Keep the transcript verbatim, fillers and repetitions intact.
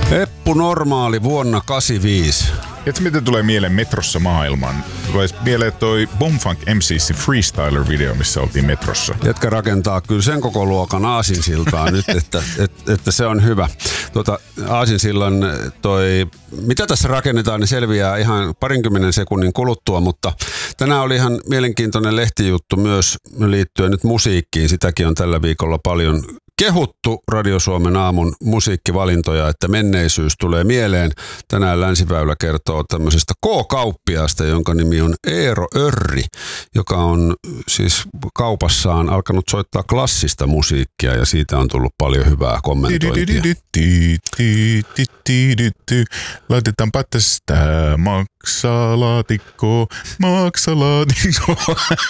Eppu Normaali vuonna kahdeksankymmentäviisi. Tiedätkö, miten tulee mieleen metrossa maailmaan? Tulee mieleen toi Boomfunk M C:n Freestyler-video, missä oltiin metrossa. Jätkä rakentaa kyllä sen koko luokan aasinsiltaa nyt, että, että, että se on hyvä. Tuota, aasinsillan toi, mitä tässä rakennetaan, niin selviää ihan parinkymmenen sekunnin kuluttua, mutta tänään oli ihan mielenkiintoinen lehtijuttu myös liittyen nyt musiikkiin. Sitäkin on tällä viikolla paljon kehuttu Radio Suomen aamun musiikkivalintoja, että menneisyys tulee mieleen. Tänään Länsiväylä kertoo tämmöisestä K-kauppiaasta, jonka nimi on Eero Örri, joka on siis kaupassaan alkanut soittaa klassista musiikkia ja siitä on tullut paljon hyvää kommentointia. Laitetaanpa tästä maksalaatikko, maksalaatikko.